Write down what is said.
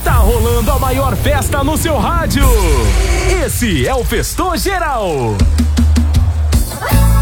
Tá rolando a maior festa no seu rádio. Esse é o Festou Geral.